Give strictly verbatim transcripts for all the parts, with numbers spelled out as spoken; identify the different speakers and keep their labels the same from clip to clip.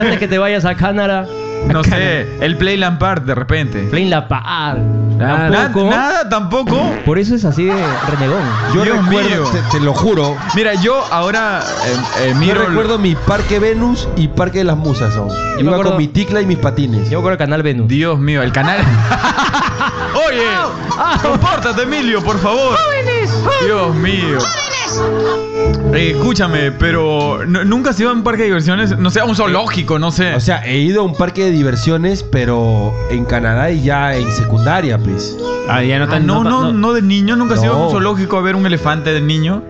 Speaker 1: Antes que te vayas a Canadá.
Speaker 2: No sé, el Playland Park de repente.
Speaker 1: Playland Park.
Speaker 2: Nada,
Speaker 1: Tampoco.
Speaker 2: nada tampoco.
Speaker 1: Por eso es así de renegón.
Speaker 3: Yo
Speaker 2: Dios
Speaker 3: recuerdo,
Speaker 2: mío.
Speaker 3: te, te lo juro.
Speaker 2: Mira, yo ahora eh, eh,
Speaker 3: Yo
Speaker 2: miro.
Speaker 3: recuerdo mi Parque Venus y Parque de las Musas. ¿No?
Speaker 1: me
Speaker 3: Iba
Speaker 1: acuerdo-
Speaker 3: con mi ticla y mis patines.
Speaker 1: Yo creo el canal Venus.
Speaker 2: Dios mío, el canal. Oye, compórtate, Emilio, por favor. Dios mío. Eh, escúchame, pero ¿no- ¿nunca has ido a un parque de diversiones? No sé, a un zoológico, no sé.
Speaker 3: O sea, he ido a un parque de diversiones, pero en Canadá y ya en secundaria, pues.
Speaker 4: Ah, ya no
Speaker 2: Ah,
Speaker 4: tan.
Speaker 2: no, no, no de niño. ¿Nunca has ido a un
Speaker 3: No.
Speaker 2: zoológico a ver un elefante de niño?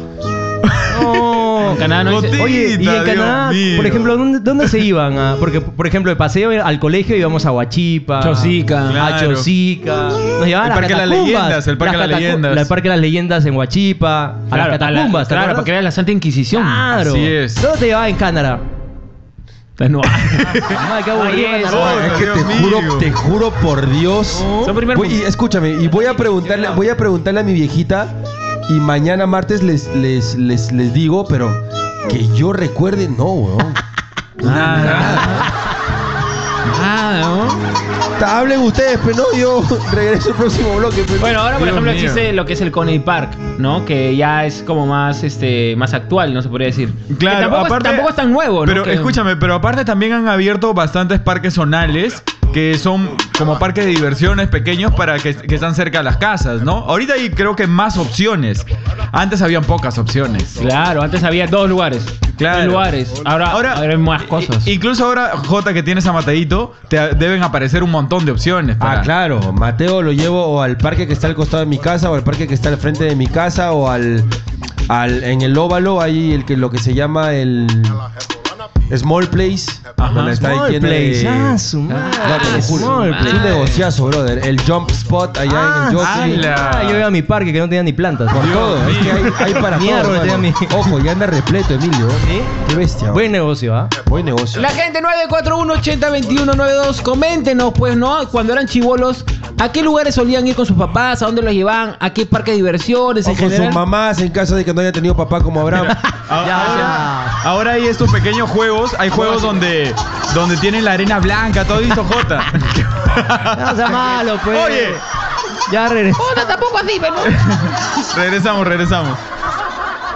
Speaker 1: No.
Speaker 4: En Canadá no dice-
Speaker 1: Oye, y en
Speaker 2: Dios
Speaker 1: Canadá,
Speaker 2: mío.
Speaker 1: por ejemplo, ¿dónde, dónde se iban? a- porque, por ejemplo, de paseo al colegio íbamos a Huachipa,
Speaker 4: Chosica.
Speaker 1: a
Speaker 2: Claro.
Speaker 1: Chosica. Nos llevaban
Speaker 2: El
Speaker 1: a
Speaker 2: Parque de las
Speaker 1: catacumbas,
Speaker 2: Leyendas, el Parque de las
Speaker 1: catacu-
Speaker 2: Leyendas.
Speaker 1: El Parque de las Leyendas en Huachipa, a
Speaker 4: Claro,
Speaker 1: las
Speaker 4: a la-
Speaker 1: catacumbas, ¿te
Speaker 4: claro,
Speaker 1: acuerdas?
Speaker 4: porque era la Santa Inquisición.
Speaker 1: Claro.
Speaker 2: Así es.
Speaker 1: ¿Dónde te llevaba en Canadá?
Speaker 4: No.
Speaker 1: Ay, qué aburrido,
Speaker 4: Ay,
Speaker 1: Canadá.
Speaker 2: Oh,
Speaker 3: es que
Speaker 2: Dios
Speaker 3: te
Speaker 2: mío.
Speaker 3: juro, te juro por Dios.
Speaker 4: Son primer
Speaker 3: Voy- y
Speaker 4: mundo.
Speaker 3: escúchame, y voy a preguntarle, voy a preguntarle a mi viejita y mañana martes les, les, les, les digo, pero que yo recuerde, no, weón.
Speaker 2: Nada.
Speaker 4: Ah, ¿no?
Speaker 3: Ta- Hablen ustedes, pero no, yo regreso al próximo bloque. Pues.
Speaker 4: Bueno, ahora por
Speaker 2: Dios
Speaker 4: ejemplo
Speaker 2: mío.
Speaker 4: existe lo que es el Coney Park, ¿no? Que ya es como más este más actual, no se podría decir.
Speaker 2: Claro,
Speaker 4: Que tampoco,
Speaker 2: aparte-
Speaker 4: es, tampoco es tan nuevo, ¿no?
Speaker 2: Pero
Speaker 4: Que-
Speaker 2: escúchame, pero aparte también han abierto bastantes parques zonales que son como parques de diversiones pequeños para que, que están cerca de las casas, ¿no? Ahorita hay creo que más opciones. Antes habían pocas opciones.
Speaker 4: Claro, antes había dos lugares.
Speaker 2: Claro.
Speaker 4: Dos lugares. Ahora, ahora, hay más cosas.
Speaker 2: i- Incluso ahora, Jota, que tienes a Mateito, te a- deben aparecer un montón de opciones. Para...
Speaker 3: Ah, claro, Mateo lo llevo o al parque que está al costado de mi casa, o al parque que está al frente de mi casa, o al, al en el óvalo, ahí el que lo que se llama el Small Place.
Speaker 2: Ajá.
Speaker 3: donde está ahí
Speaker 1: Small
Speaker 3: tiene-
Speaker 1: Place, ah, su madre.
Speaker 3: No, te lo juro,
Speaker 1: Small
Speaker 3: es un
Speaker 1: Place.
Speaker 3: negociazo, brother. El Jump Spot allá
Speaker 1: Ah,
Speaker 3: en el Jockey.
Speaker 2: ala.
Speaker 1: Ah, yo iba a mi parque que no tenía ni plantas.
Speaker 3: Por todo, es que hay, hay para
Speaker 1: Ni
Speaker 3: todo.
Speaker 1: árbol tenía
Speaker 3: hermano.
Speaker 1: mi-
Speaker 3: Ojo, ya anda repleto, Emilio.
Speaker 1: ¿Sí?
Speaker 3: Qué bestia.
Speaker 1: Buen negocio, ¿ah?
Speaker 3: Buen negocio.
Speaker 4: La gente nueve cuatro uno, ochenta, veintiuno, noventa y dos, coméntenos, pues, ¿no? Cuando eran chibolos, ¿a qué lugares solían ir con sus papás? ¿A dónde los llevaban? ¿A qué parque de diversiones
Speaker 3: O
Speaker 4: en
Speaker 3: con sus
Speaker 4: general?
Speaker 3: mamás en caso de que no haya tenido papá como Abraham.
Speaker 2: Ahora, ahora hay estos pequeños juegos. Hay juegos donde, donde tienen la arena blanca, todo esto, Jota.
Speaker 1: No sea malo, pues.
Speaker 2: Oye.
Speaker 1: Ya regresé.
Speaker 4: Puta, tampoco así, pero...
Speaker 2: Regresamos, regresamos.